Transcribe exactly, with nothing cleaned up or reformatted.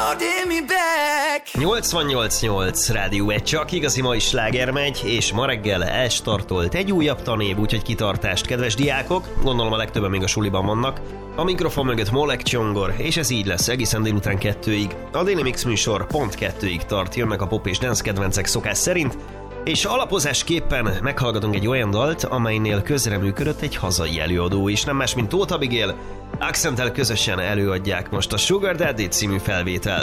nyolcvannyolc nyolc Rádió egy, csak igazi mai sláger megy, és ma reggel elstartolt egy újabb tanév, úgyhogy kitartást, kedves diákok, gondolom a legtöbben még a suliban vannak. A mikrofon mögött Molek Csongor, és ez így lesz egészen délután kettőig. A Daily Mix műsor pont kettőig tart, jönnek a pop és dance kedvencek szokás szerint, és alapozásképpen meghallgatunk egy olyan dalt, amelynél közreműködött egy hazai előadó is, nem más, mint Tóth Abigail. Accenttel közösen előadják most a Sugar Daddy című felvételt.